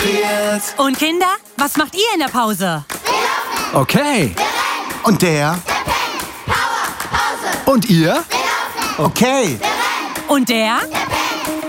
konzentriert. Und Kinder, was macht ihr in der Pause? Okay. Und der? Und ihr? Okay. Und der?